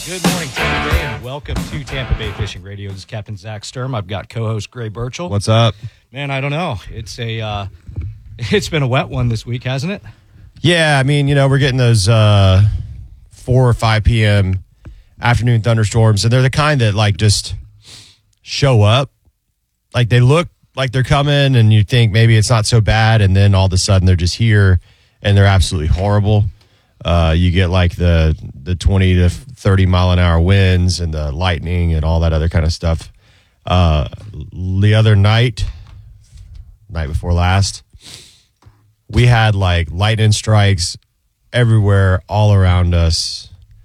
Good morning, Tampa Bay, and welcome to Tampa Bay Fishing Radio. This is Captain Zach Sturm. I've got co-host Gray Burchell. What's up? Man, I don't know. It's been a wet one this week, hasn't it? Yeah, I mean, we're getting those 4 or 5 p.m. afternoon thunderstorms, and they're the kind that, just show up. Like, they look like they're coming, and you think maybe it's not so bad, and then all of a sudden they're just here, and they're absolutely horrible. You get, the 20 to 30 mile an hour winds and the lightning and all that other kind of stuff. The other night before last, we had lightning strikes everywhere all around us,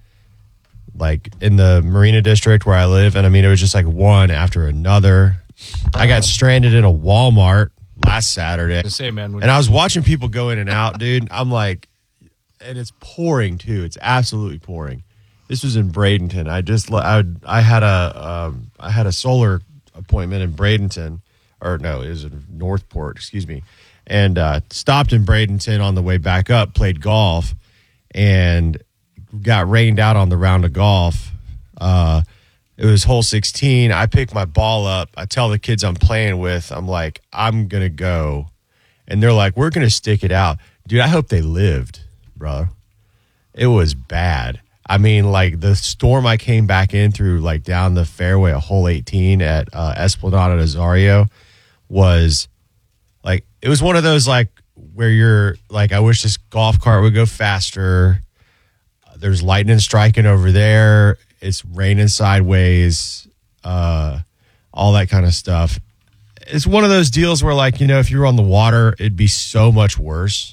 in the Marina District where I live. And I mean, it was just one after another. I got stranded in a Walmart last Saturday. And I was watching people go in and out, dude. I'm like, and it's pouring too. It's absolutely pouring. This was in Bradenton. I had a solar appointment in Bradenton, or no, it was in Northport, excuse me, and stopped in Bradenton on the way back up, played golf, and got rained out on the round of golf. It was hole 16. I picked my ball up. I tell the kids I'm playing with, I'm like, I'm going to go. And they're like, we're going to stick it out. Dude, I hope they lived, brother. It was bad. I mean, the storm I came back in through, down the fairway of hole 18 at Esplanade Azario was, it was one of those, where you're, I wish this golf cart would go faster. There's lightning striking over there. It's raining sideways, all that kind of stuff. It's one of those deals where, if you were on the water, it'd be so much worse.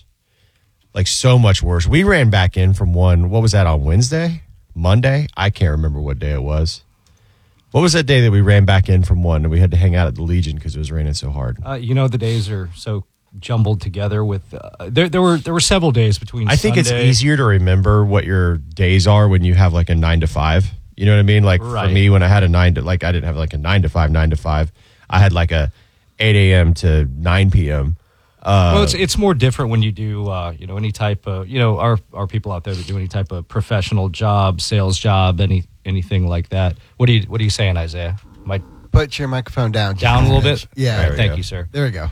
So much worse. We ran back in from one. What was that, on Wednesday? Monday? I can't remember what day it was. What was that day that we ran back in from one and we had to hang out at the Legion because it was raining so hard? The days are so jumbled together with there were several days between I think Sunday. It's easier to remember what your days are when you have a 9 to 5. You know what I mean? Right. For me, when I had a 9 to, I didn't have a 9 to 5. I had a 8 a.m. to 9 p.m. Well, it's more different when you do, any type of, our people out there that do any type of professional job, sales job, anything like that. What are you saying, Isaiah? Put your microphone down. Down a little bit? Yeah. Right, thank you, sir. There we go.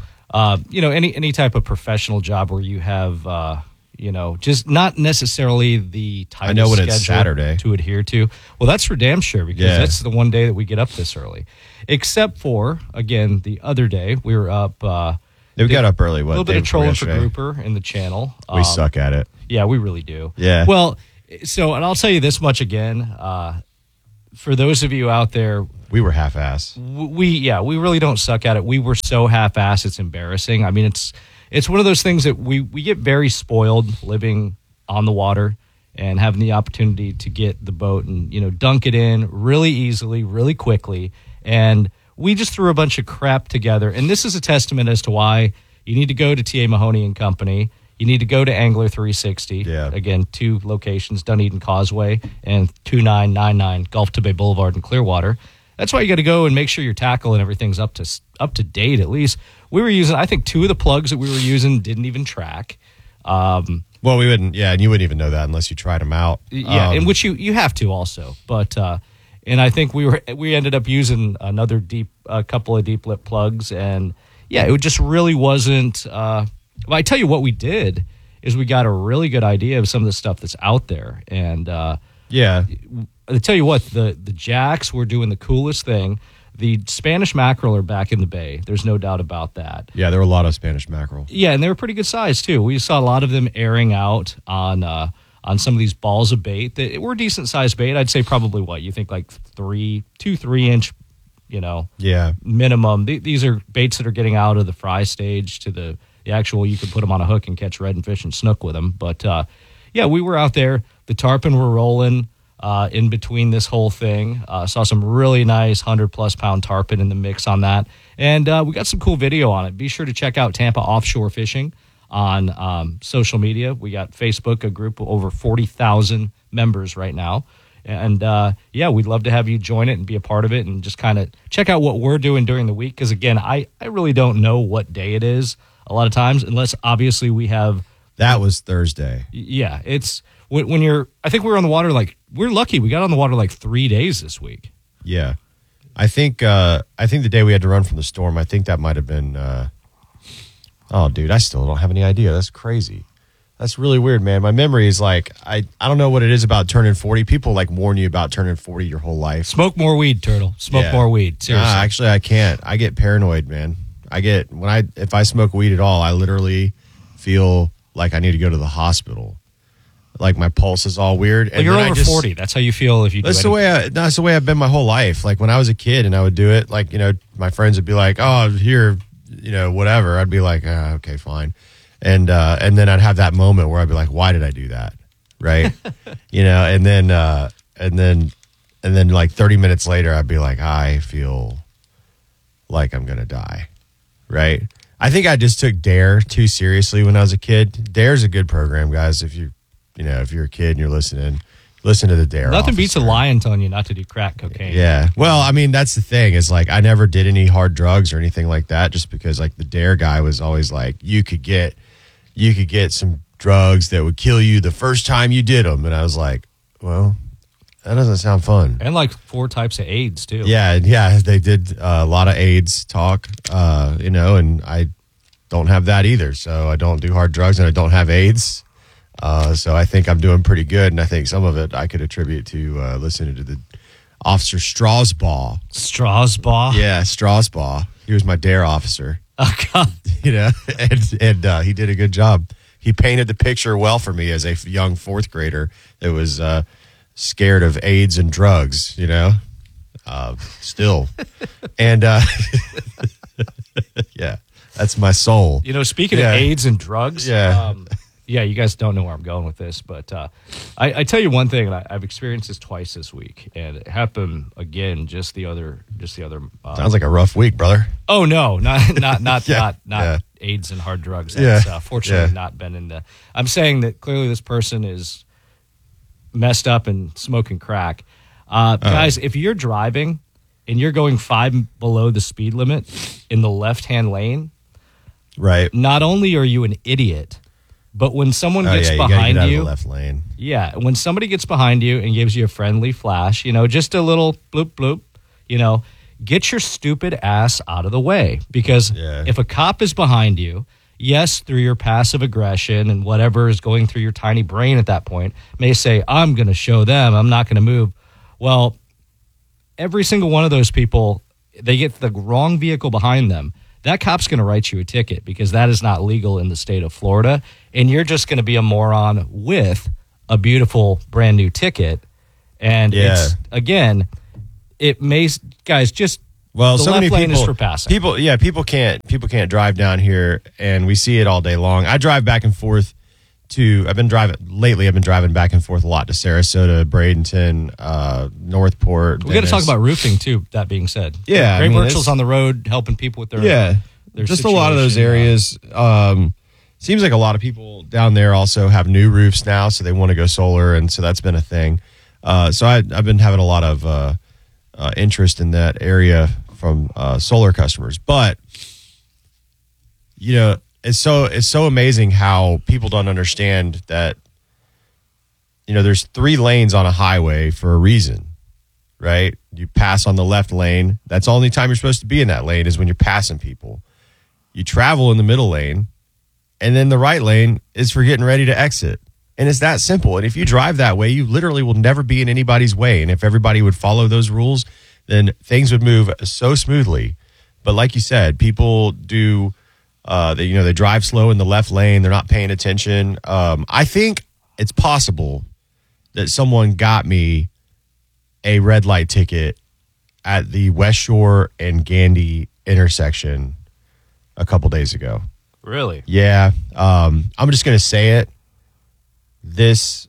Any type of professional job where you have, just not necessarily the type of schedule it's Saturday to adhere to. Well, that's for damn sure because that's the one day that we get up this early. Except for, again, the other day we were up. We got up early. A little bit of trolling for grouper in the channel. We suck at it. Yeah, we really do. Yeah. Well, and I'll tell you this much again. For those of you out there, we were half-ass. We really don't suck at it. We were so half-ass, it's embarrassing. I mean, it's one of those things that we get very spoiled living on the water and having the opportunity to get the boat and, dunk it in really easily, really quickly. And we just threw a bunch of crap together. And this is a testament as to why you need to go to T.A. Mahoney and Company. You need to go to Angler 360. Yeah. Again, 2 locations, Dunedin Causeway and 2999 Gulf to Bay Boulevard in Clearwater. That's why you got to go and make sure your tackle and everything's up to date at least. We were using, I think 2 of the plugs that we were using didn't even track. Well, we wouldn't, and you wouldn't even know that unless you tried them out. Yeah, in which you have to also. But and I think we ended up using a couple of deep lip plugs, and it just really wasn't. Well, I tell you what we did is we got a really good idea of some of the stuff that's out there, and I tell you what, the jacks were doing the coolest thing. The Spanish mackerel are back in the bay. There's no doubt about that. Yeah, there were a lot of Spanish mackerel. Yeah, and they were pretty good size too. We saw a lot of them airing out on some of these balls of bait that were decent sized bait. I'd say probably what you think 3 inch, minimum. These are baits that are getting out of the fry stage to the actual. You could put them on a hook and catch redfish and snook with them. But we were out there. The tarpon were rolling in between this whole thing. Saw some really nice 100+ pound tarpon in the mix on that, and we got some cool video on it. Be sure to check out Tampa Offshore Fishing on social media. We got Facebook, a group of over 40,000 members right now. And, we'd love to have you join it and be a part of it and just kind of check out what we're doing during the week. Because, again, I really don't know what day it is a lot of times, unless obviously we have... That was Thursday. Yeah, when you're, I think we were on the water we're lucky. We got on the water 3 days this week. Yeah. I think the day we had to run from the storm, I think that might have been, oh, dude, I still don't have any idea. That's crazy. That's really weird, man. My memory is I don't know what it is about turning 40. People warn you about turning 40 your whole life. Smoke more weed, Turtle. Smoke more weed. Seriously. Nah, actually, I can't. I get paranoid, man. If I smoke weed at all, I literally feel like I need to go to the hospital. Like my pulse is all weird. Well, you're over 40. That's how you feel if you do That's the way I've been my whole life. Like when I was a kid and I would do it, my friends would be like, "Oh, here, whatever." I'd be like, "Okay, fine." And then I'd have that moment where I'd be like, "Why did I do that?" Right? And then 30 minutes later, I'd be like, "I feel like I'm gonna die." Right? I think I just took DARE too seriously when I was a kid. DARE's a good program, guys. If you're a kid and you're listening, listen to the DARE. Nothing beats a lion telling you not to do crack cocaine. Yeah. Well, I mean, that's the thing is I never did any hard drugs or anything like that just because the DARE guy was always like, you could get some drugs that would kill you the first time you did them. And I was like, well, that doesn't sound fun. And 4 types of AIDS too. Yeah. They did a lot of AIDS talk, and I don't have that either. So I don't do hard drugs and I don't have AIDS. So I think I'm doing pretty good, and I think some of it I could attribute to listening to the Officer Strasbaugh. Strasbaugh? Yeah, Strasbaugh. He was my DARE officer. Oh, God. And he did a good job. He painted the picture well for me as a young fourth grader that was scared of AIDS and drugs, still. And, yeah, that's my soul. Speaking of AIDS and drugs, yeah. Yeah, you guys don't know where I'm going with this, but I tell you one thing, and I've experienced this twice this week, and it happened again just the other. Sounds like a rough week, brother. Oh no, not Yeah. AIDS and hard drugs. That's fortunately Yeah. not been in the. I'm saying that clearly this person is messed up and smoking crack. Guys, if you're driving and you're going 5 below the speed limit in the left-hand lane, right? Not only are you an idiot. But when someone gets you behind gotta get out you, of the left lane. Yeah, when somebody gets behind you and gives you a friendly flash, just a little bloop bloop, get your stupid ass out of the way. Because if a cop is behind you, yes, through your passive aggression and whatever is going through your tiny brain at that point, may say, "I'm going to show them. I'm not going to move." Well, every single one of those people, they get the wrong vehicle behind them. That cop's going to write you a ticket because that is not legal in the state of Florida. And you're just going to be a moron with a beautiful brand new ticket. And it's, again, it may, guys, just the so left lane is for passing. People can't drive down here, and we see it all day long. I drive back and forth I've been driving back and forth a lot to Sarasota, Bradenton, Northport. We got to talk about roofing too. That being said, yeah, Ray Birchall's on the road helping people with their just situation. a lot of those areas. Seems like a lot of people down there also have new roofs now, so they want to go solar, and so that's been a thing. So I've been having a lot of interest in that area from solar customers, but it's so amazing how people don't understand that, there's 3 lanes on a highway for a reason, right? You pass on the left lane. That's the only time you're supposed to be in that lane is when you're passing people. You travel in the middle lane, and then the right lane is for getting ready to exit. And it's that simple. And if you drive that way, you literally will never be in anybody's way. And if everybody would follow those rules, then things would move so smoothly. But like you said, people do... they drive slow in the left lane. They're not paying attention. I think it's possible that someone got me a red light ticket at the West Shore and Gandy intersection a couple days ago. Really? Yeah. I'm just going to say it. This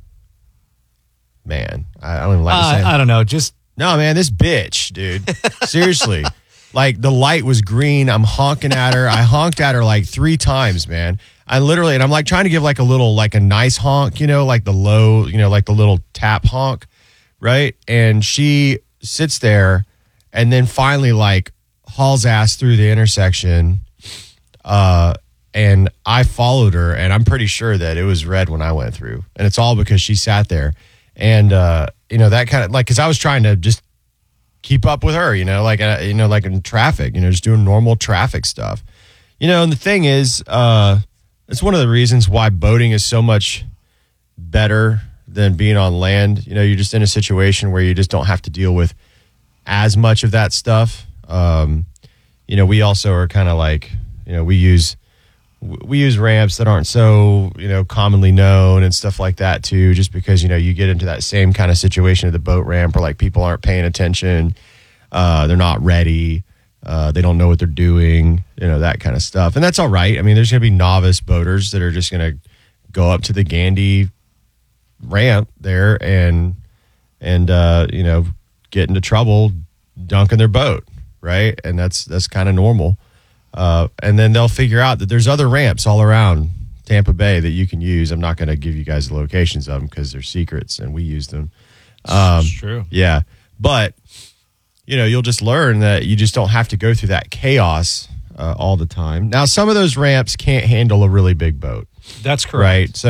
man, I don't even like to say it. I don't know. No, man, this bitch, dude. Seriously. The light was green. I'm honking at her. I honked at her 3 times, man. I literally, and I'm trying to give a nice honk, the low, the little tap honk, right? And she sits there and then finally hauls ass through the intersection. And and I followed her, and I'm pretty sure that it was red when I went through, and it's all because she sat there, and that kind of like because I was trying to just keep up with her, like in traffic, just doing normal traffic stuff, and the thing is, it's one of the reasons why boating is so much better than being on land. You're just in a situation where you just don't have to deal with as much of that stuff. We also are kind of like, we use ramps that aren't so, commonly known and stuff like that too, just because, you get into that same kind of situation at the boat ramp where like people aren't paying attention. They're not ready. They don't know what they're doing, that kind of stuff. And that's all right. I mean, there's going to be novice boaters that are just going to go up to the Gandy ramp there and get into trouble dunking their boat. Right. And that's kind of normal. And then they'll figure out that there's other ramps all around Tampa Bay that you can use. I'm not going to give you guys the locations of them because they're secrets and we use them. It's true. Yeah. But, you'll just learn that you just don't have to go through that chaos all the time. Now, some of those ramps can't handle a really big boat. That's correct. Right. So,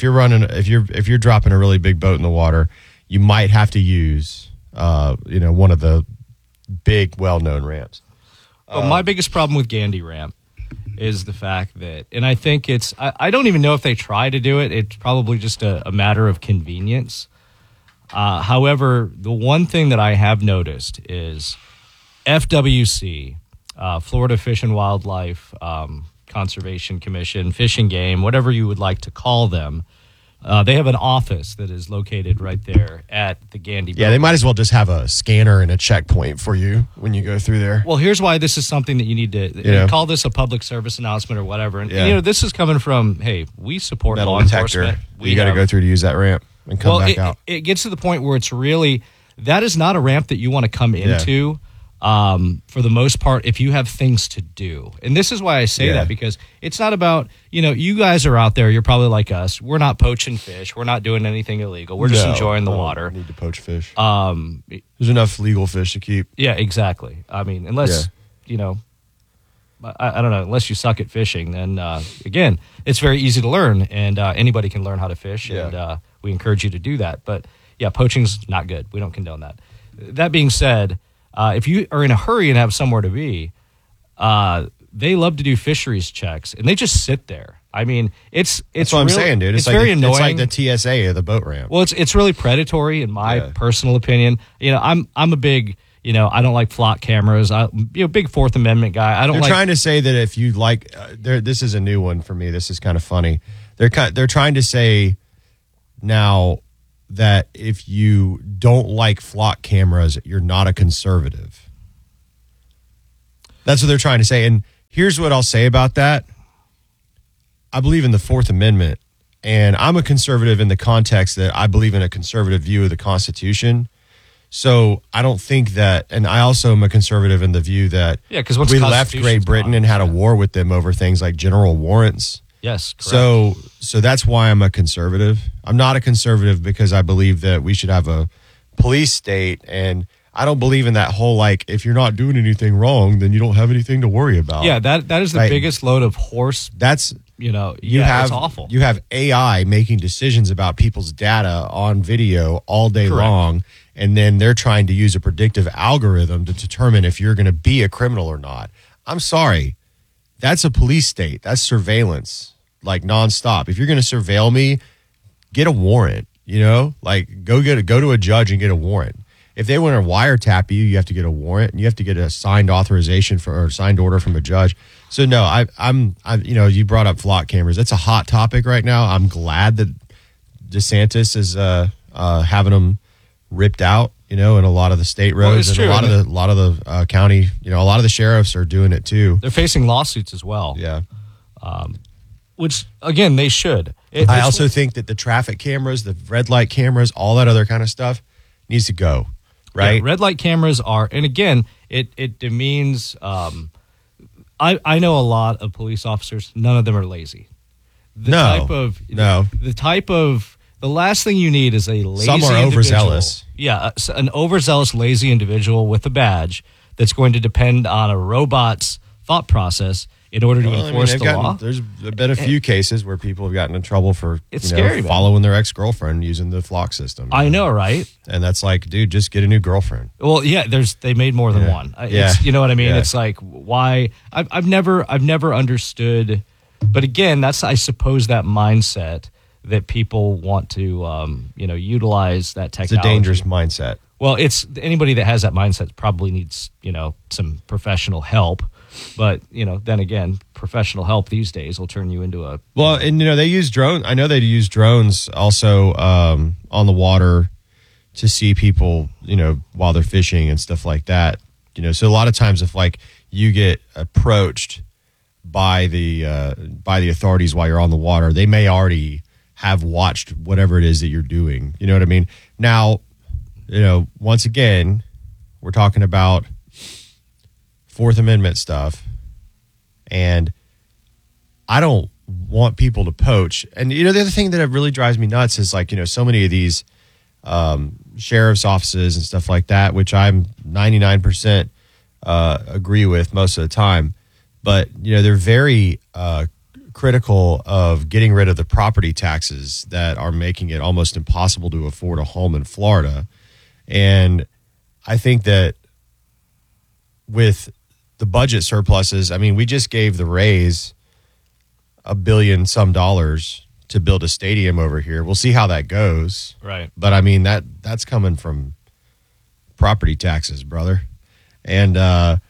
if you're dropping a really big boat in the water, you might have to use, one of the big, well-known ramps. Well, my biggest problem with Gandy Ramp is the fact that, and I think I don't even know if they try to do it. It's probably just a matter of convenience. However, the one thing that I have noticed is FWC, Florida Fish and Wildlife Conservation Commission, Fish and Game, whatever you would like to call them, they have an office that is located right there at the Gandy. Yeah, they might as well just have a scanner and a checkpoint for you when you go through there. Well, here's why this is something that you need to call this a public service announcement or whatever. And this is coming from, hey, we support metal law detector. enforcement. You got to go through to use that ramp and come back out. It gets to the point where it's really that is not a ramp that you want to come into. For the most part, if you have things to do. And this is why I say that, because it's not about, you guys are out there, you're probably like us. We're not poaching fish. We're not doing anything illegal. We're just enjoying the water. Need to poach fish. There's enough legal fish to keep. Yeah, exactly. I mean, unless, I don't know, unless you suck at fishing, then, again, it's very easy to learn, and anybody can learn how to fish, and we encourage you to do that. But, poaching's not good. We don't condone that. That being said, if you are in a hurry and have somewhere to be, they love to do fisheries checks, and they just sit there. I mean, it's that's what I'm saying, dude. It's like very annoying. It's like the TSA of the boat ramp. Well, it's really predatory in my personal opinion. I'm a big, I don't like flock cameras. Big Fourth Amendment guy. They're trying to say that if you like, this is a new one for me. This is kind of funny. They're trying to say now that if you don't like flock cameras, you're not a conservative. That's what they're trying to say. And here's what I'll say about that. I believe in the Fourth Amendment, and I'm a conservative in the context that I believe in a conservative view of the Constitution. So I don't think that, and I also am a conservative in the view that we left Great Britain and had a war with them over things like general warrants. Yes, correct. So that's why I'm a conservative. I'm not a conservative because I believe that we should have a police state, and I don't believe in that whole, like, if you're not doing anything wrong, then you don't have anything to worry about. Yeah, that is the biggest load of horse. That's, it's awful. You have AI making decisions about people's data on video all day long, and then they're trying to use a predictive algorithm to determine if you're going to be a criminal or not. I'm sorry. That's a police state. That's surveillance, like nonstop. If you're going to surveil me, get a warrant, like go to a judge and get a warrant. If they want to wiretap you, you have to get a warrant and you have to get a signed authorization or signed order from a judge. So no, I'm you brought up flock cameras. That's a hot topic right now. I'm glad that DeSantis is having them ripped out, in a lot of the state roads, and a lot of the county, a lot of the sheriffs are doing it too. They're facing lawsuits as well. Yeah. Which again, they should. I also think that the traffic cameras, the red light cameras, all that other kind of stuff needs to go. Right. Yeah, red light cameras are, and again, it demeans. I know a lot of police officers. None of them are lazy. The last thing you need is a lazy Some are individual. overzealous. Yeah, an overzealous, lazy individual with a badge that's going to depend on a robot's thought process in order to enforce the law. There's been a few cases where people have gotten in trouble for It's scary, man. following their ex-girlfriend using the flock system. I know, right? And that's like, dude, just get a new girlfriend. Well, yeah, they made more than one. Yeah. You know what I mean? Yeah. It's like, why? I've never understood. But again, that's, I suppose, that mindset that people want to, utilize that It's technology. a dangerous mindset. Well, it's anybody that has that mindset probably needs, some professional help. But, then again, professional help these days will turn you into a... Well, and, they use drones. I know they use drones also on the water to see people, while they're fishing and stuff like that. So a lot of times if, like, you get approached by the authorities while you're on the water, they may already have watched whatever it is that you're doing. You know what I mean? Now, once again, we're talking about Fourth Amendment stuff, and I don't want people to poach. And the other thing that really drives me nuts is, like, so many of these sheriff's offices and stuff like that, which I'm 99% agree with most of the time, but they're very critical of getting rid of the property taxes that are making it almost impossible to afford a home in Florida. And I think that with the budget surpluses, I mean, we just gave the Rays $1 billion some to build a stadium over here. We'll see how that goes. Right. But I mean, that's coming from property taxes, brother. And, I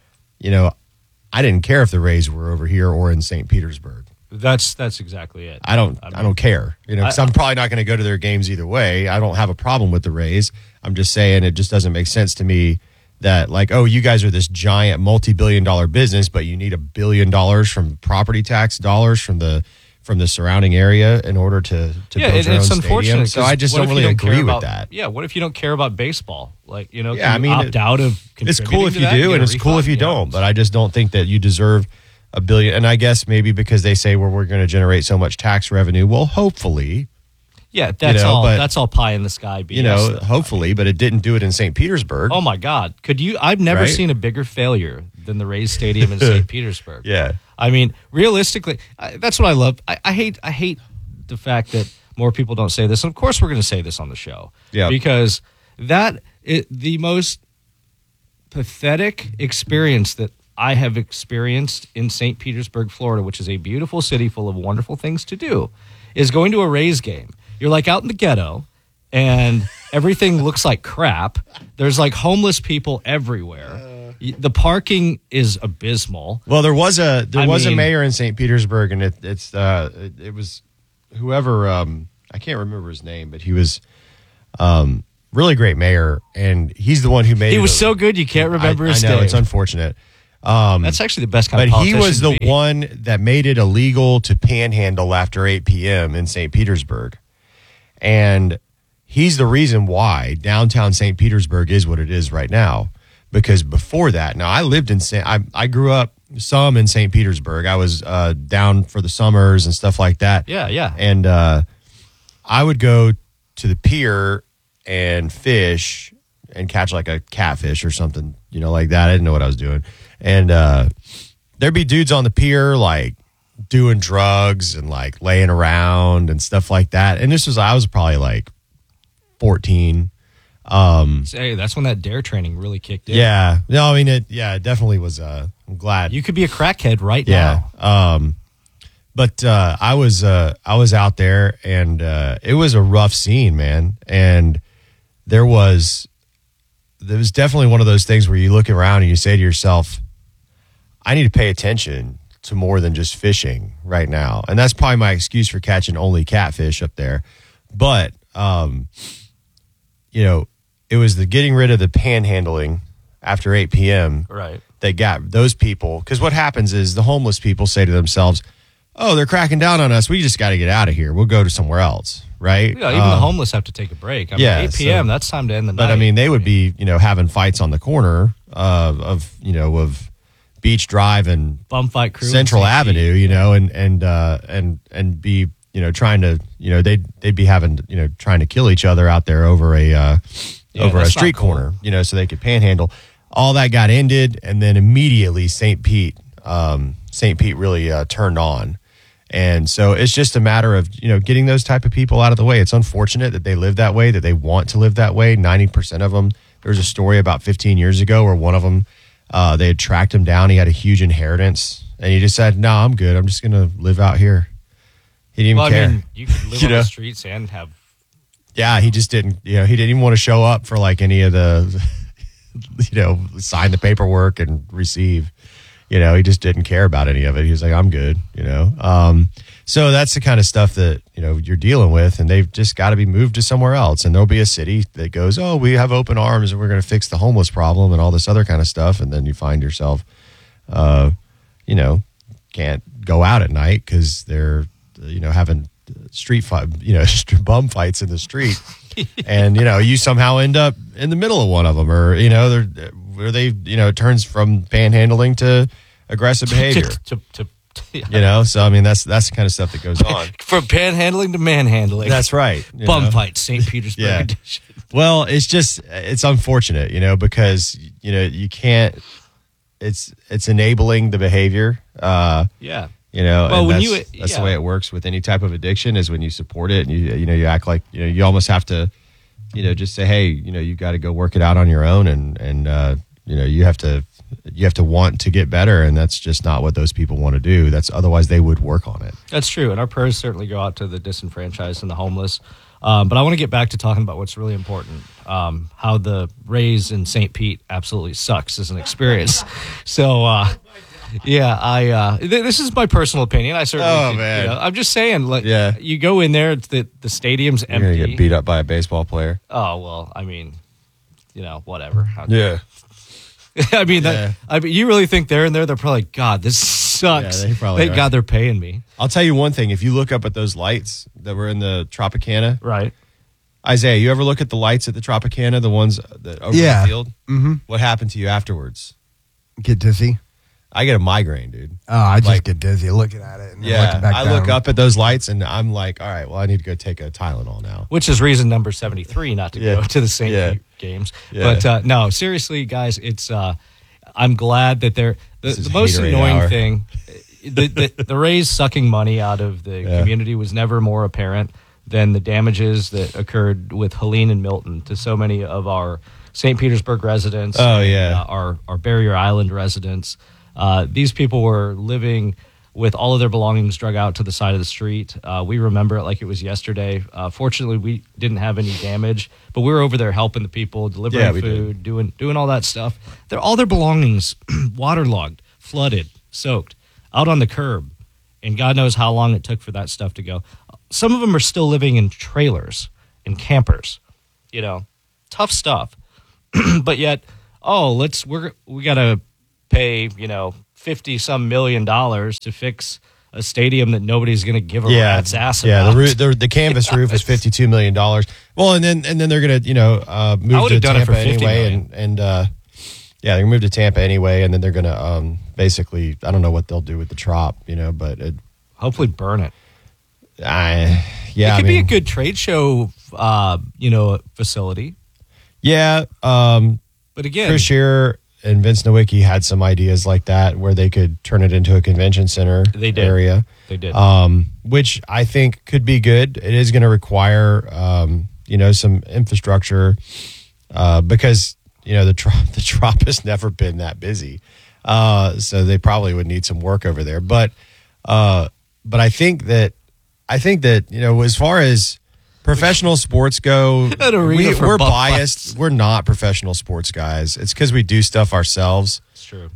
didn't care if the Rays were over here or in St. Petersburg. That's exactly it. I don't care, because I'm probably not going to go to their games either way. I don't have a problem with the Rays. I'm just saying it just doesn't make sense to me that, like, oh, you guys are this giant multi-billion-dollar business, but you need $1 billion from property tax dollars from the surrounding area in order to build your own it's stadium. unfortunate. So I just don't really agree with that. Yeah, what if you don't care about baseball? Like, Yeah, can you opt out of it's contributing cool if to you that? do, Get and a it's cool refund? if you don't. But I just don't think that you deserve $1 billion. And I guess maybe because they say, well, we're going to generate so much tax revenue. Well, hopefully, Yeah, that's all. That's all pie in the sky. BS stuff. hopefully, but it didn't do it in St. Petersburg. Oh my God! Could you? I've never Right? seen a bigger failure than the Rays Stadium in St. Petersburg. Yeah. I mean, realistically, that's what I love. I hate the fact that more people don't say this. And of course, we're going to say this on the show. Yeah. Because the most pathetic experience that I have experienced in St. Petersburg, Florida, which is a beautiful city full of wonderful things to do, is going to a Rays game. You're like out in the ghetto, and everything looks like crap. There's like homeless people everywhere. The parking is abysmal. Well, there was a mean- mayor in St. Petersburg, and it was whoever I can't remember his name, but he was really great mayor, and he's the one who made. He it was so good you can't remember his I know name. it's unfortunate. That's actually the best kind of But he politician was the to be. one that made it illegal to panhandle after 8 p.m. in St. Petersburg. And he's the reason why downtown St. Petersburg is what it is right now. Because before that, now I lived in I grew up some in St. Petersburg. I was down for the summers and stuff like that. Yeah. And I would go to the pier and fish and catch like a catfish or something, like that. I didn't know what I was doing. And there'd be dudes on the pier like doing drugs and like laying around and stuff like that. And I was probably like 14. Hey, that's when that DARE training really kicked in. Yeah. No, I mean, it definitely was. I'm glad. You could be a crackhead right Yeah. now. But I was out there, and it was a rough scene, man. And there was definitely one of those things where you look around and you say to yourself, I need to pay attention to more than just fishing right now. And that's probably my excuse for catching only catfish up there. But, it was the getting rid of the panhandling after 8 p.m. Right. That got those people. Because what happens is the homeless people say to themselves, oh, they're cracking down on us. We just got to get out of here. We'll go to somewhere else. Right. Yeah, even the homeless have to take a break. I mean, 8 p.m., that's time to end the night. But I mean, they would be, having fights on the corner of Beach Drive and bum fight crew Central and Avenue, and be, trying to, they'd be having, trying to kill each other out there over a that's street not cool. corner, so they could panhandle. All that got ended, and then immediately St. Pete St. Pete really turned on. And so it's just a matter of, getting those type of people out of the way. It's unfortunate that they live that way, that they want to live that way. 90% of them. There was a story about 15 years ago where one of them, they had tracked him down. He had a huge inheritance. And he just said, no, I'm good. I'm just going to live out here. He didn't even care. I mean, you could live on the streets and have... Yeah, he just didn't, he didn't even want to show up for like any of the, sign the paperwork and receive. He just didn't care about any of it. He was like, I'm good, So that's the kind of stuff that, you're dealing with, and they've just got to be moved to somewhere else. And there'll be a city that goes, oh, we have open arms and we're going to fix the homeless problem and all this other kind of stuff. And then you find yourself, can't go out at night because they're, having street fight, bum fights in the street. And, you somehow end up in the middle of one of them, or, where they, it turns from panhandling to aggressive behavior. So I mean that's the kind of stuff that goes on. From panhandling to manhandling. That's right. Bum fight, St. Petersburg edition. Well, it's unfortunate, because you can't. It's enabling the behavior. Yeah. Well, that's the way it works with any type of addiction, is when you support it and you act like you almost have to just say, hey, you got to go work it out on your own, and you have to want to get better, and that's just not what those people want to do. Otherwise they would work on it. That's true, and our prayers certainly go out to the disenfranchised and the homeless. But I want to get back to talking about what's really important, how the Rays in St. Pete absolutely sucks as an experience. So, this is my personal opinion. I certainly man. I'm just saying, you go in there, the stadium's empty. You're going to get beat up by a baseball player. Oh, well, I mean, whatever. Yeah. I mean, you really think they're in there? They're probably like, God, this sucks. Yeah, they probably Thank God they're paying me. I'll tell you one thing. If you look up at those lights that were in the Tropicana. Right. Isaiah, you ever look at the lights at the Tropicana, the ones that over the field? Mm-hmm. What happened to you afterwards? Get dizzy. I get a migraine, dude. Oh, I just get dizzy looking at it. And looking back I look up at those lights and I'm like, all right, well, I need to go take a Tylenol now. Which is reason number 73 not to go to the St. Pete games. Yeah. But no, seriously, guys, it's I'm glad that they're the most Haterade annoying hour. thing. The Rays sucking money out of the community was never more apparent than the damages that occurred with Helene and Milton to so many of our St. Petersburg residents. Oh, and, yeah. our Barrier Island residents. These people were living with all of their belongings drug out to the side of the street. We remember it like it was yesterday. Fortunately, we didn't have any damage, but we were over there helping the people, delivering food, doing all that stuff. All their belongings waterlogged, flooded, soaked, out on the curb, and God knows how long it took for that stuff to go. Some of them are still living in trailers, in campers, tough stuff. But yet, we got to pay, $50-some million to fix a stadium that nobody's going to give a rat's ass about. Yeah, the canvas roof is $52 million. Well, and then they're going to move to Tampa anyway, and they're going to move to Tampa anyway, and then they're going to basically, I don't know what they'll do with the Trop, but hopefully burn it. It could be a good trade show, facility. Yeah, but again, Chris Shearer and Vince Nowicki had some ideas like that where they could turn it into a convention center area. They did. Which I think could be good. It is going to require, some infrastructure because, the Trop has never been that busy. So they probably would need some work over there. But I think that, as far as professional sports go, we're biased. We're not professional sports guys. It's because we do stuff ourselves. It's true.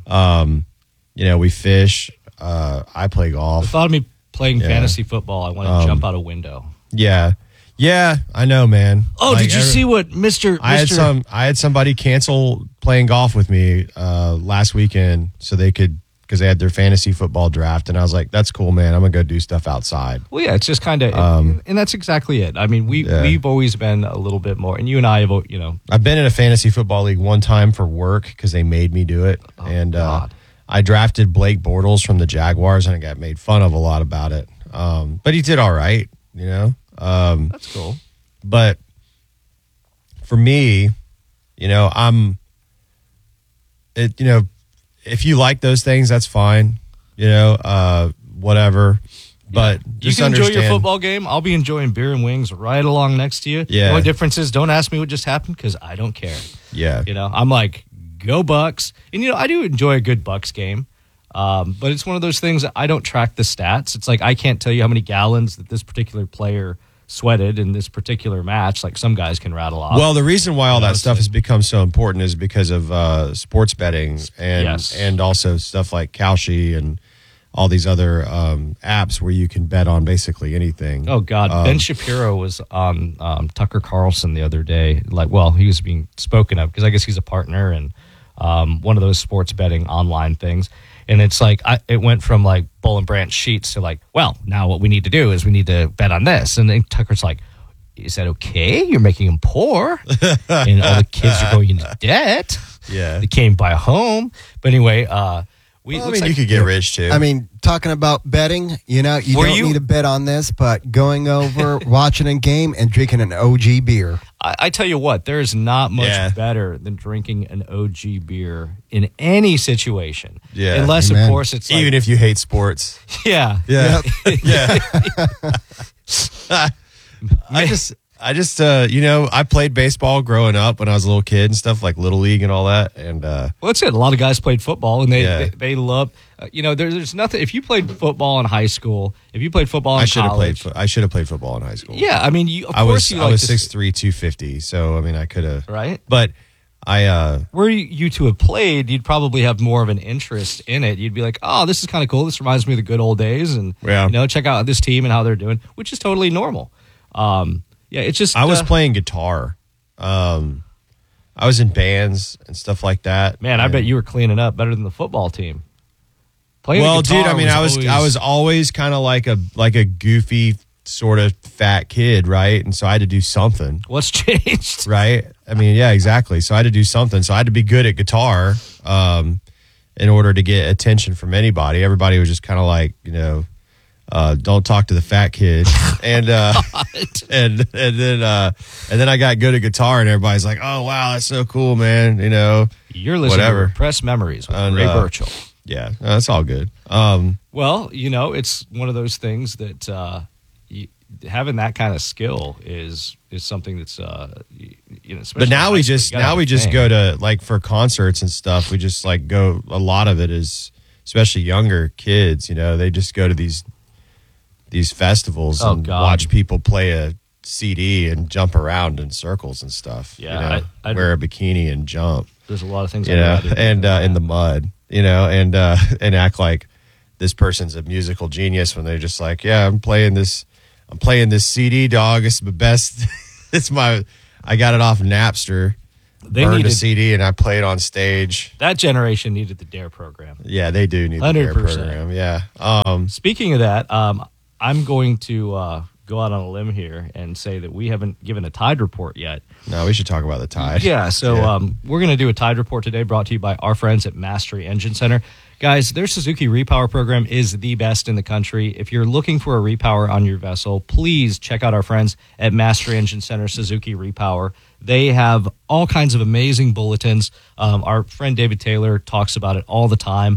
We fish. I play golf. The thought of me playing fantasy football, I want to jump out a window. Yeah, I know, man. Oh, did you see what Mr. I had somebody cancel playing golf with me last weekend so they could. Because they had their fantasy football draft, and I was like, "That's cool, man. I'm gonna go do stuff outside." Well, yeah, it's just kind of, and that's exactly it. I mean, we've always been a little bit more, and you and I have, I've been in a fantasy football league one time for work because they made me do it, and I drafted Blake Bortles from the Jaguars, and I got made fun of a lot about it. But he did all right, That's cool. But for me, if you like those things, that's fine. whatever. But you can enjoy your football game. I'll be enjoying beer and wings right along next to you. Yeah. The only difference is don't ask me what just happened because I don't care. Yeah. I'm like, go Bucks. And, I do enjoy a good Bucks game. But it's one of those things that I don't track the stats. It's like I can't tell you how many gallons that this particular player sweated in this particular match. Like some guys can rattle off. Well, the reason why all that stuff has become so important is because of sports betting and also stuff like Kalshi and all these other apps where you can bet on basically anything. Oh, God. Ben Shapiro was on Tucker Carlson the other day. He was being spoken of because I guess he's a partner in one of those sports betting online things. And it's like it went from like Bull and Branch sheets to like, well, now what we need to do is we need to bet on this. And then Tucker's like, is that okay? You're making them poor. And all the kids are going into debt. Yeah. They can't buy a home. But anyway, you could get rich too. I mean, talking about betting, you don't need to bet on this, but going over, watching a game, and drinking an OG beer. I tell you what, there is not much better than drinking an OG beer in any situation. Yeah. Unless, of course, it's even if you hate sports. Yeah. Yeah. Yeah. I just I played baseball growing up when I was a little kid and stuff like Little League and all that. And well, that's it. A lot of guys played football and they love. There's nothing. If you played football in high school, if you played football in college, I should have played football in high school. Yeah, I mean, I was 6'3", 250. So I mean, I could have. Right. But were you two have played, you'd probably have more of an interest in it. You'd be like, oh, this is kind of cool. This reminds me of the good old days, and check out this team and how they're doing, which is totally normal. Yeah, it's just I was playing guitar. I was in bands and stuff like that. Man, I bet you were cleaning up better than the football team. Well, dude, I mean, I was always kind of like a goofy sort of fat kid, right? And so I had to do something. What's changed? Right? I mean, yeah, exactly. So I had to do something. So I had to be good at guitar in order to get attention from anybody. Everybody was just kind of like, don't talk to the fat kid. And and then I got good at guitar and everybody's like, oh wow, that's so cool, man. You're listening to Repressed Memories with Ray Burchell. Yeah, no, that's all good. Well, it's one of those things that having that kind of skill is something that's but now we just go to like for concerts and stuff. We just like go. A lot of it is especially younger kids. They just go to these festivals and watch people play a CD and jump around in circles and stuff. Yeah, I'd wear a bikini and jump. There's a lot of things. And in the mud. And act like this person's a musical genius when they're just like, yeah, I'm playing this CD, dog. It's the best. I got it off Napster. They burned a CD and I played on stage. That generation needed the DARE program. Yeah, they do need 100%. The DARE program. Yeah. Speaking of that, I'm going to go out on a limb here and say that we haven't given a Tide report yet. No, we should talk about the Tide. Yeah, so we're going to do a Tide report today brought to you by our friends at Mastery Engine Center. Guys, their Suzuki Repower program is the best in the country. If you're looking for a repower on your vessel, please check out our friends at Mastery Engine Center Suzuki Repower. They have all kinds of amazing bulletins. Our friend David Taylor talks about it all the time.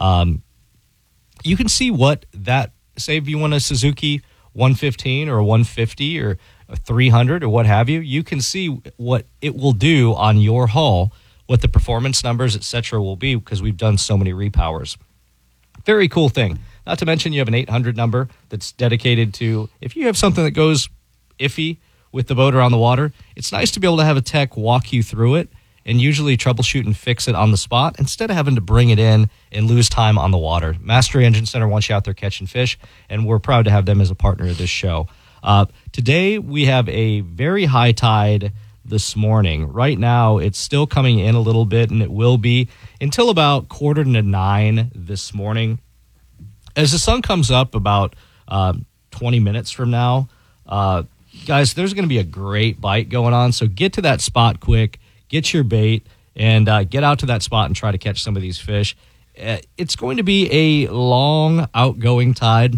You can see what say if you want a Suzuki 115 or a 150 or a 300 or what have you, you can see what it will do on your hull, what the performance numbers, etc. will be because we've done so many repowers. Very cool thing. Not to mention you have an 800 number that's dedicated to if you have something that goes iffy with the boat or on the water, it's nice to be able to have a tech walk you through it and usually troubleshoot and fix it on the spot instead of having to bring it in and lose time on the water. Mastery Engine Center wants you out there catching fish, and we're proud to have them as a partner of this show. Today, we have a very high tide this morning. Right now, it's still coming in a little bit, and it will be until about 8:45 this morning. As the sun comes up about 20 minutes from now, guys, there's going to be a great bite going on, so get to that spot quick. Get your bait and get out to that spot and try to catch some of these fish. It's going to be a long outgoing tide.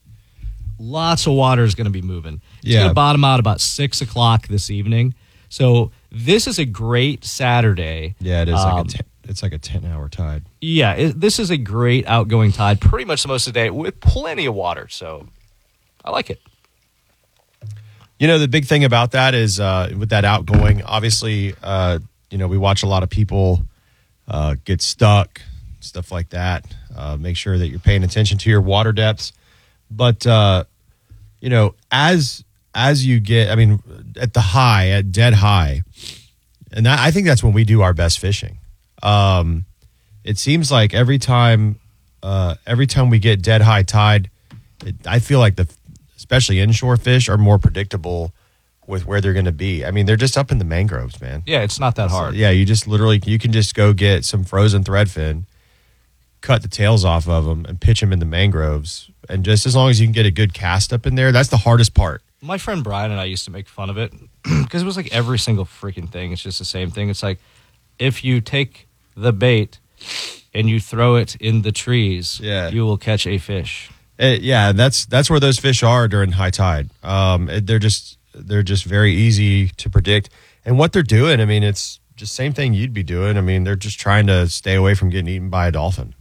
Lots of water is going to be moving. It's going to bottom out about 6 o'clock this evening. So this is a great Saturday. Yeah, it is. It's like a 10-hour tide. Yeah, this is a great outgoing tide pretty much most of the day with plenty of water. So I like it. You know, the big thing about that is with that outgoing, obviously, we watch a lot of people get stuck, stuff like that. Make sure that you're paying attention to your water depths. But, as you get, at the high, at dead high, and I think that's when we do our best fishing. It seems like every time we get dead high tide, I feel like especially inshore fish are more predictable with where they're going to be. I mean, they're just up in the mangroves, man. Yeah, it's not that hard. Yeah, you can just go get some frozen threadfin, cut the tails off of them, and pitch them in the mangroves. And just as long as you can get a good cast up in there, that's the hardest part. My friend Brian and I used to make fun of it because it was like every single freaking thing. It's just the same thing. It's like if you take the bait and you throw it in the trees, you will catch a fish. That's where those fish are during high tide. They're just very easy to predict. And what they're doing, it's just same thing you'd be doing. They're just trying to stay away from getting eaten by a dolphin.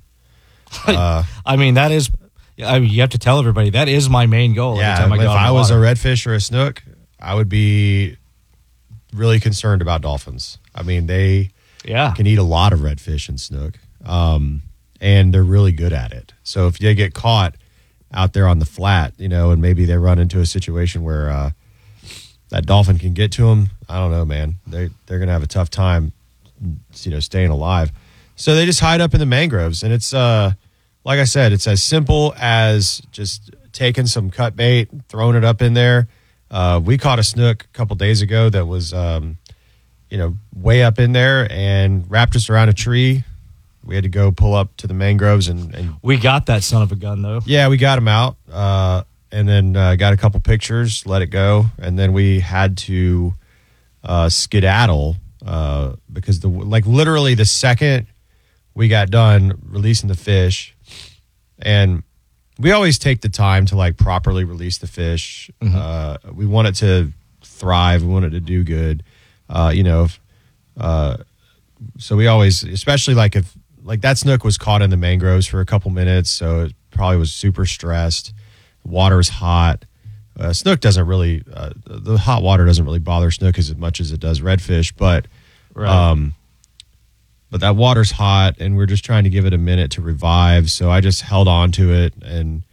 That is. You have to tell everybody that is my main goal. Yeah, every time if I was a redfish or a snook, I would be really concerned about dolphins. They can eat a lot of redfish and snook, and they're really good at it. So if they get caught out there on the flat, and maybe they run into a situation where that dolphin can get to them, I don't know, man. They're going to have a tough time, staying alive. So they just hide up in the mangroves, and it's like I said, it's as simple as just taking some cut bait, throwing it up in there. We caught a snook a couple days ago that was, way up in there and wrapped us around a tree. We had to go pull up to the mangroves and we got that son of a gun though. Yeah, we got him out, and then got a couple pictures, let it go, and then we had to skedaddle because literally the second we got done releasing the fish. And we always take the time to properly release the fish. Mm-hmm. We want it to thrive. We want it to do good. So we always, especially if that snook was caught in the mangroves for a couple minutes, so it probably was super stressed. Water is hot. Snook doesn't really, the hot water doesn't really bother snook as much as it does redfish, but right. But that water's hot, and we're just trying to give it a minute to revive. So I just held on to it and,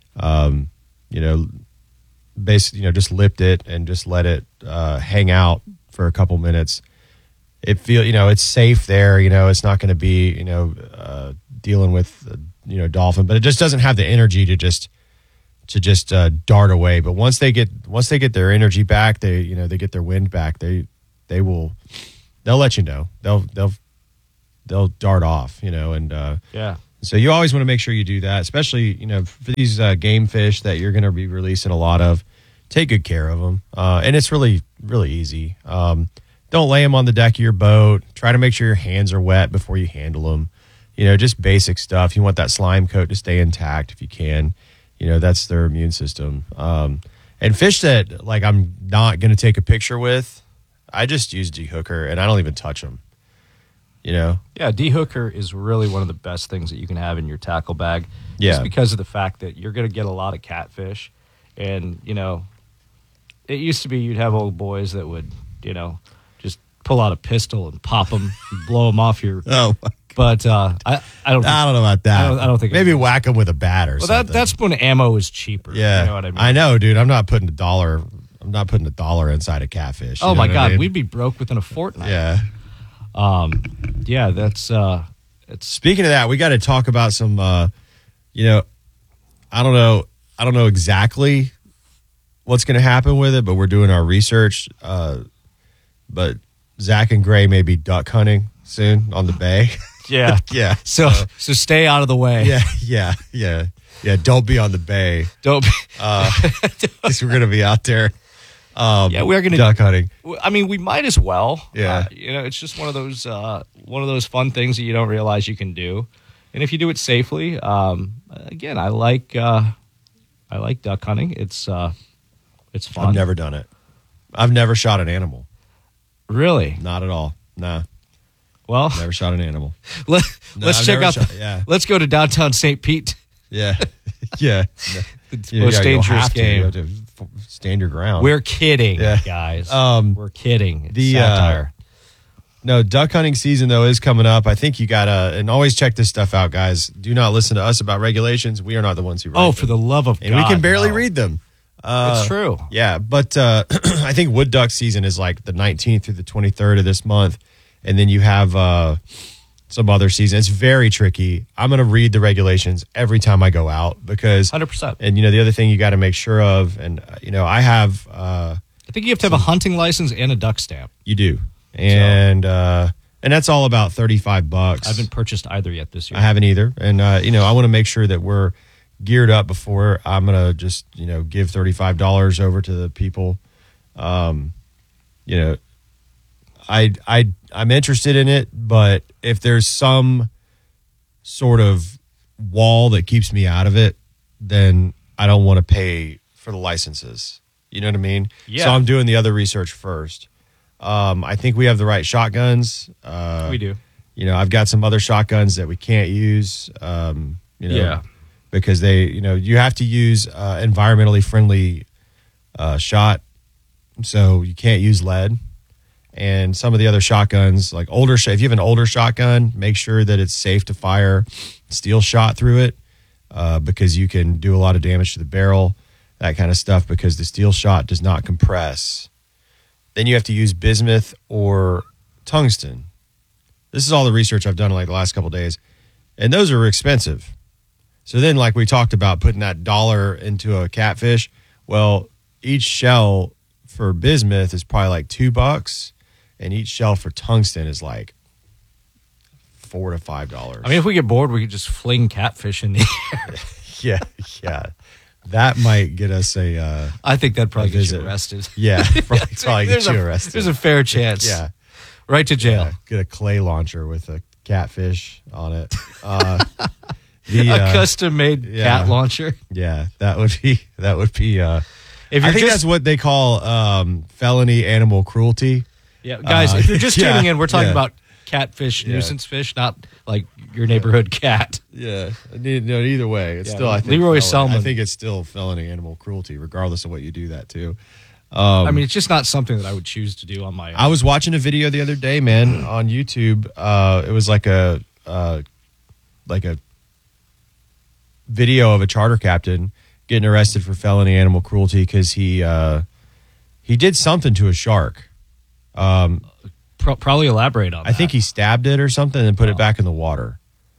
basically, just lipped it and just let it hang out for a couple minutes. It's safe there. It's not going to be, dealing with, dolphin, but it just doesn't have the energy to just dart away. But once they get their energy back, they get their wind back. They'll let you know. They'll dart off, and so you always want to make sure you do that, especially, for these game fish that you're going to be releasing a lot of. Take good care of them. And it's really, really easy. Don't lay them on the deck of your boat. Try to make sure your hands are wet before you handle them. Just basic stuff. You want that slime coat to stay intact if you can. That's their immune system. And fish that, I'm not going to take a picture with, I just use dehooker, and I don't even touch them. Yeah, dehooker is really one of the best things that you can have in your tackle bag. Yeah. Just because of the fact that you're going to get a lot of catfish. And, it used to be you'd have old boys that would, just pull out a pistol and pop them and blow them off your... Oh, but I don't know about that. I don't think... Maybe whack them with a bat or something. That's when ammo is cheaper. Yeah. You know what I mean? I know, dude. I'm not putting $1 inside a catfish. Oh, my God. We'd be broke within a fortnight. Yeah. That's it's speaking of that, we got to talk about some I don't know exactly what's going to happen with it, but we're doing our research. But Zach and Gray may be duck hunting soon on the bay. Yeah. Yeah. So stay out of the way. Yeah. Don't be on the bay. Don't be. Because we're going to be out there. We're going to duck hunting. We might as well. Yeah. It's just one of those fun things that you don't realize you can do, and if you do it safely, again, I like duck hunting. It's fun. I've never done it. I've never shot an animal. Really? Not at all. Nah. Well, never shot an animal. let's check out. Let's go to downtown St. Pete. Yeah, yeah. The most dangerous game. You have to stand your ground. We're kidding, guys. We're kidding. It's satire. No, duck hunting season, though, is coming up. I think you got to, and always check this stuff out, guys. Do not listen to us about regulations. We are not the ones who write them. For the love of God. And we can barely read them. It's true. Yeah, but I think wood duck season is like the 19th through the 23rd of this month. And then you have some other season. It's very tricky. I'm going to read the regulations every time I go out because 100%. And the other thing you got to make sure of, and I have. I think you have to have a hunting license and a duck stamp. You do, and that's all about $35. I haven't purchased either yet this year. I haven't either, and I want to make sure that we're geared up before I'm going to just give $35 over to the people. I'm interested in it, but if there's some sort of wall that keeps me out of it, then I don't want to pay for the licenses. You know what I mean? Yeah. So I'm doing the other research first. I think we have the right shotguns. We do. I've got some other shotguns that we can't use. Because they, you have to use environmentally friendly shot, so you can't use lead. And some of the other shotguns, like if you have an older shotgun, make sure that it's safe to fire steel shot through it because you can do a lot of damage to the barrel, that kind of stuff, because the steel shot does not compress. Then you have to use bismuth or tungsten. This is all the research I've done in like the last couple of days, and those are expensive. So then, like we talked about, putting that $1 into a catfish, well, each shell for bismuth is probably like $2. And each shell for tungsten is like $4 to $5. I mean, if we get bored, we could just fling catfish in the air. Yeah. That might get us a. I think that'd probably get you arrested. Yeah, probably get you arrested. There's a fair chance. Yeah, right to jail. Get a clay launcher with a catfish on it. A custom-made cat launcher. Yeah, that would be. If I think that's what they call felony animal cruelty. Yeah, guys, if you're just tuning in, we're talking about catfish, nuisance fish, not like your neighborhood cat. Yeah, either way, it's still. I think Leroy Selman. I think it's still felony animal cruelty, regardless of what you do that to. I mean, it's just not something that I would choose to do on my own. I was watching a video the other day, man, on YouTube. It was like a video of a charter captain getting arrested for felony animal cruelty because he did something to a shark. Probably elaborate on that. I think he stabbed it or something and put it back in the water.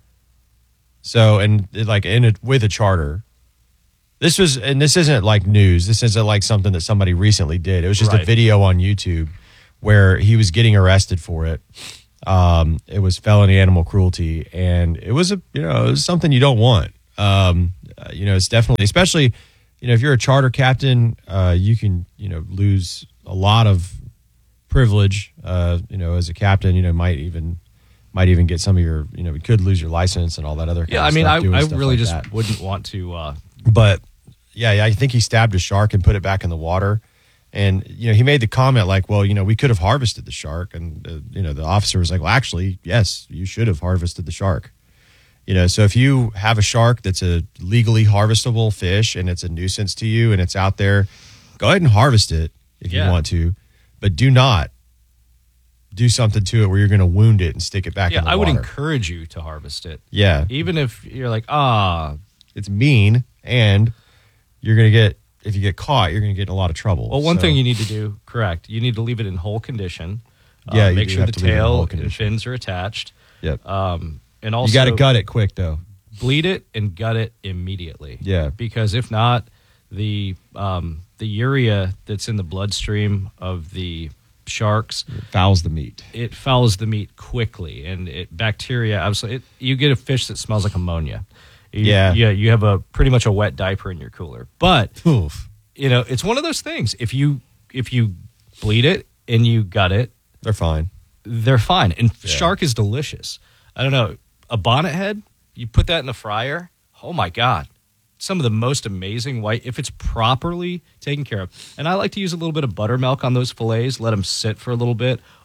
So, and like with a charter. This isn't like news. This isn't like something that somebody recently did. It was just a video on YouTube where he was getting arrested for it. It was felony animal cruelty, and it was it was something you don't want. It's definitely, especially, if you're a charter captain, you can, lose a lot of privilege, as a captain, might even get some of your, could lose your license and all that other kind of stuff. I really just wouldn't want to. But I think he stabbed a shark and put it back in the water. And, he made the comment like, well, we could have harvested the shark. And, the officer was like, well, actually, yes, you should have harvested the shark. So if you have a shark that's a legally harvestable fish and it's a nuisance to you and it's out there, go ahead and harvest it if you want to, but do not do something to it where you're going to wound it and stick it back in the water. I would encourage you to harvest it. Yeah. Even if you're like, it's mean, and you're going to get, if you get caught, you're going to get in a lot of trouble. Well, one thing you need to do, correct, you need to leave it in whole condition. You make sure the tail and fins are attached. Yep. And also, you got to gut it quick, though. Bleed it and gut it immediately. Yeah. Because if not, the urea that's in the bloodstream of the sharks fouls the meat. It fouls the meat quickly, and bacteria. Absolutely, you get a fish that smells like ammonia. You have pretty much a wet diaper in your cooler. But it's one of those things. If you bleed it and you gut it, they're fine. And shark is delicious. I don't know. A bonnet head, you put that in the fryer, oh my God. Some of the most amazing white, if it's properly taken care of. And I like to use a little bit of buttermilk on those fillets, let them sit for a little bit.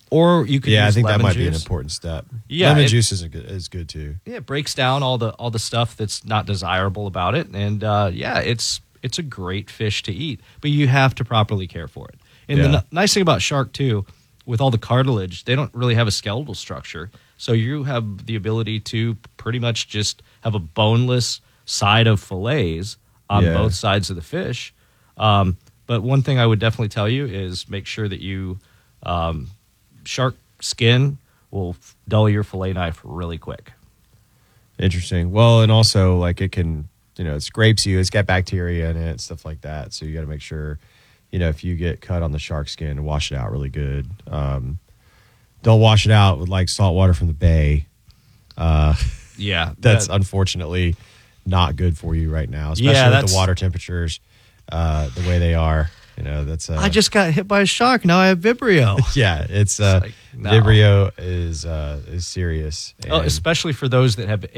Or you could use I think that might juice. be an important step. Yeah, lemon juice is good too. Yeah, it breaks down all the stuff that's not desirable about it, and it's a great fish to eat, but you have to properly care for it. And the nice thing about shark too, with all the cartilage, they don't really have a skeletal structure, so you have the ability to pretty much just have a boneless side of fillets on both sides of the fish. But one thing I would definitely tell you is make sure that you shark skin will dull your fillet knife really quick. Interesting. Well, and also like it can, it scrapes you. It's got bacteria in it, stuff like that. So you got to make sure, if you get cut on the shark skin, wash it out really good. Don't wash it out with like salt water from the bay. That's unfortunately not good for you right now, especially with the water temperatures the way they are. That's I just got hit by a shark. Now I have Vibrio. Yeah, it's no. Vibrio is serious, especially for those that have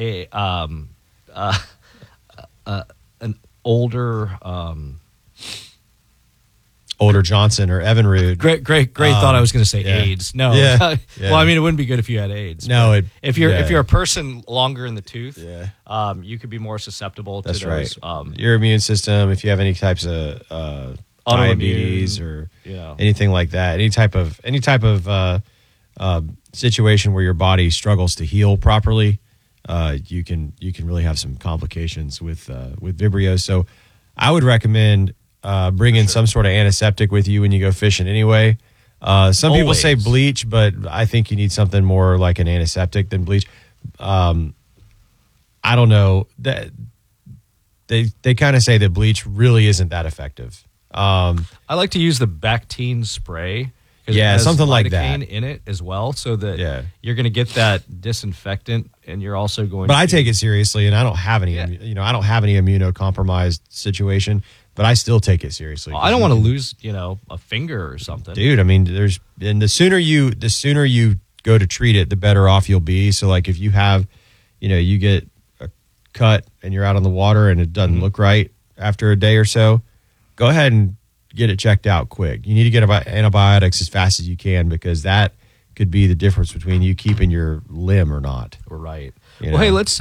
an older Johnson or Evinrude. Great thought. I was going to say AIDS. No, well, I mean, it wouldn't be good if you had AIDS. No, if you're a person longer in the tooth, you could be more susceptible to those. Right. Your immune system, if you have any types of diabetes or anything like that, any type of situation where your body struggles to heal properly, you can really have some complications with Vibrio. So I would recommend bringing some sort of antiseptic with you when you go fishing anyway. Some people say bleach, but I think you need something more like an antiseptic than bleach. I don't know. They kind of say that bleach really isn't that effective. I like to use the Bactine spray. Yeah, something like that in it as well, so that you're going to get that disinfectant, and you're also going. But I take it seriously, and I don't have any. I don't have any immunocompromised situation, but I still take it seriously. I don't want to lose, a finger or something, dude. I mean, the sooner you go to treat it, the better off you'll be. So, like, if you have, you get a cut and you're out on the water and it doesn't look right after a day or so, go ahead and get it checked out quick. You need to get antibiotics as fast as you can, because that could be the difference between you keeping your limb or not. Right. Well, hey, let's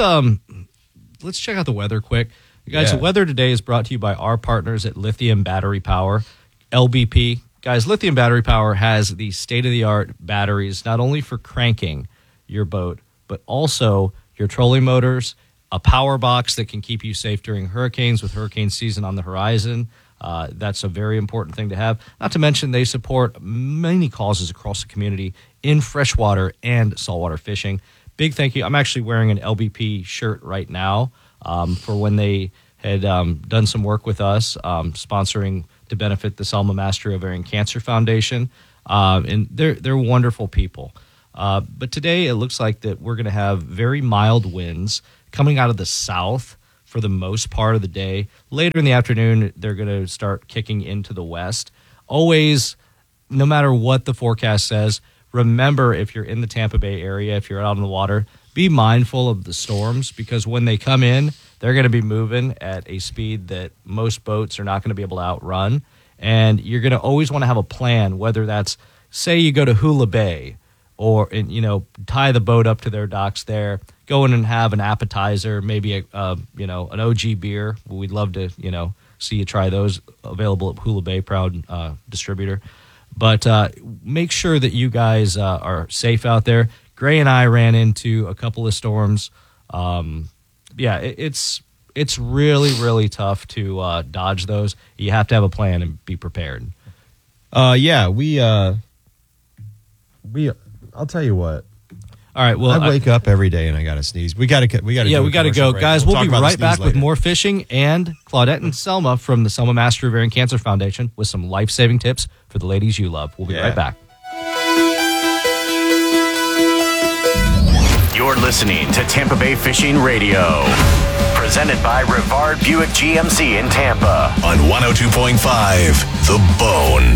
check out the weather quick. Guys, the weather today is brought to you by our partners at Lithium Battery Power, LBP. Guys, Lithium Battery Power has the state-of-the-art batteries, not only for cranking your boat, but also your trolling motors, a power box that can keep you safe during hurricanes with hurricane season on the horizon. That's a very important thing to have. Not to mention they support many causes across the community in freshwater and saltwater fishing. Big thank you. I'm actually wearing an LBP shirt right now for when they had done some work with us, sponsoring to benefit the Selma Mastery Ovarian Cancer Foundation. And they're wonderful people. But today it looks like that we're going to have very mild winds coming out of the south for the most part of the day. Later in the afternoon, they're going to start kicking into the west. Always, no matter what the forecast says, remember, if you're in the Tampa Bay area, if you're out on the water, be mindful of the storms, because when they come in, they're going to be moving at a speed that most boats are not going to be able to outrun. And you're going to always want to have a plan, whether that's, say you go to Hula Bay, or tie the boat up to their docks there, go in and have an appetizer, maybe an OG beer. We'd love to see you try those, available at Hula Bay, proud distributor. But make sure that you guys are safe out there. Gray and I ran into a couple of storms. It's really, really tough to dodge those. You have to have a plan and be prepared. I'll tell you what. All right. Well, I wake up every day and I got to sneeze. We got to go, guys. We'll be right back with more fishing and Claudette and Selma from the Selma Mastery Ovarian Cancer Foundation with some life-saving tips for the ladies you love. We'll be right back. You're listening to Tampa Bay Fishing Radio, presented by Rivard Buick GMC in Tampa on 102.5 The Bone.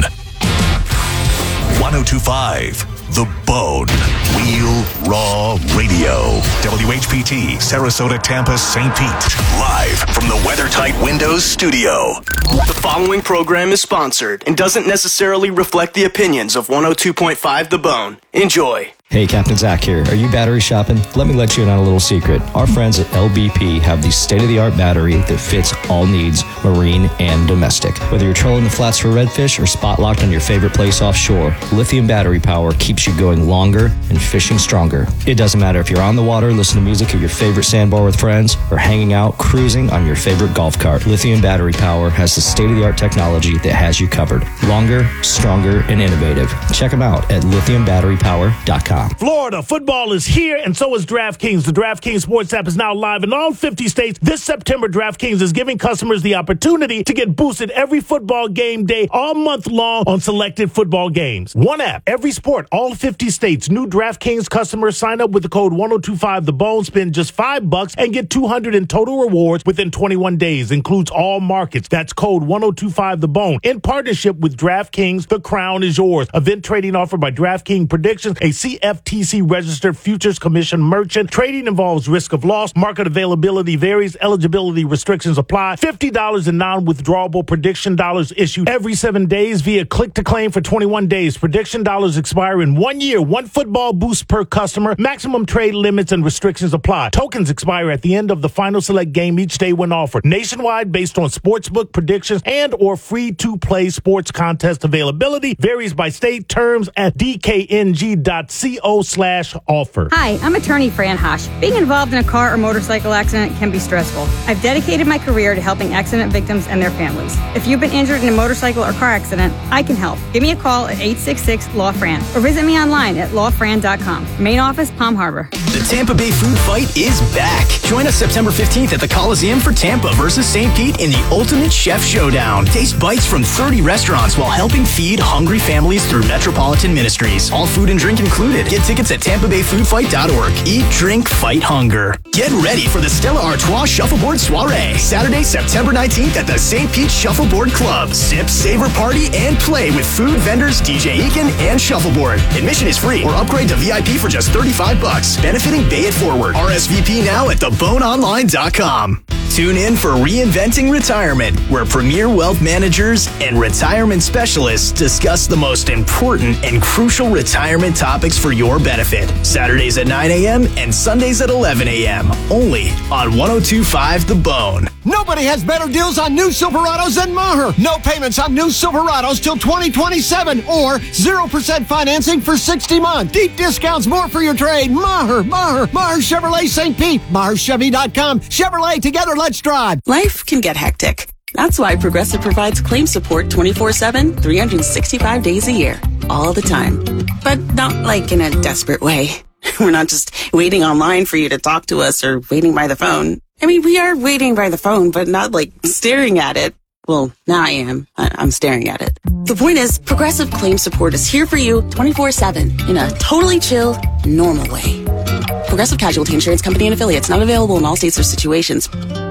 102.5 The Bone. Wheel Raw Radio. WHPT, Sarasota, Tampa, St. Pete. Live from the WeatherTight Windows studio. The following program is sponsored and doesn't necessarily reflect the opinions of 102.5 The Bone. Enjoy. Hey, Captain Zach here. Are you battery shopping? Let me let you in on a little secret. Our friends at LBP have the state-of-the-art battery that fits all needs, marine and domestic. Whether you're trolling the flats for redfish or spot locked on your favorite place offshore, lithium battery power keeps you going longer and fishing stronger. It doesn't matter if you're on the water, listening to music at your favorite sandbar with friends, or hanging out, cruising on your favorite golf cart. Lithium battery power has the state-of-the-art technology that has you covered. Longer, stronger, and innovative. Check them out at lithiumbatterypower.com. Florida football is here, and so is DraftKings. The DraftKings Sports app is now live in all 50 states. This September, DraftKings is giving customers the opportunity to get boosted every football game day all month long on selected football games. One app, every sport, all 50 states. New DraftKings customers sign up with the code 1025TheBone, spend just $5 and get $200 in total rewards within 21 days. Includes all markets. That's code 1025TheBone. In partnership with DraftKings, the crown is yours. Event trading offered by DraftKings Predictions, a CFTC registered futures commission merchant. Trading involves risk of loss. Market availability varies. Eligibility restrictions apply. $50 in non-withdrawable prediction dollars issued every 7 days via click to claim for 21 days. Prediction dollars expire in 1 year. One football boost per customer. Maximum trade limits and restrictions apply. Tokens expire at the end of the final select game each day when offered. Nationwide based on sportsbook predictions and or free-to-play sports contest availability. Varies by state. Terms at dkng.co/offer. Hi, I'm attorney Fran Hosh. Being involved in a car or motorcycle accident can be stressful. I've dedicated my career to helping accident victims and their families. If you've been injured in a motorcycle or car accident, I can help. Give me a call at 866-LAW-FRAN or visit me online at lawfran.com. Main office, Palm Harbor. The Tampa Bay Food Fight is back. Join us September 15th at the Coliseum for Tampa versus St. Pete in the Ultimate Chef Showdown. Taste bites from 30 restaurants while helping feed hungry families through Metropolitan Ministries. All food and drink included. Get tickets at TampaBayFoodFight.org. Eat, drink, fight hunger. Get ready for the Stella Artois Shuffleboard Soiree. Saturday, September 19th at the St. Pete Shuffleboard Club. Sip, savor, party, and play with food vendors DJ Eakin and Shuffleboard. Admission is free or upgrade to VIP for just $35. Benefiting Bay It Forward. RSVP now at theboneonline.com. Tune in for Reinventing Retirement, where premier wealth managers and retirement specialists discuss the most important and crucial retirement topics for your benefit. Saturdays at 9 a.m. and Sundays at 11 a.m. Only on 102.5 The Bone. Nobody has better deals on new Silverados than Maher. No payments on new Silverados till 2027 or 0% financing for 60 months. Deep discounts, more for your trade. Maher Chevrolet St. Pete. MaherChevy.com. Chevrolet, together, let's drive. Life can get hectic. That's why Progressive provides claim support 24/7, 365 days a year, all the time. But not like in a desperate way. We're not just waiting online for you to talk to us or waiting by the phone. I mean, we are waiting by the phone, but not like staring at it. Well, now I am. I'm staring at it. The point is, Progressive Claim Support is here for you 24/7 in a totally chill, normal way. Progressive Casualty Insurance Company and affiliates, not available in all states or situations.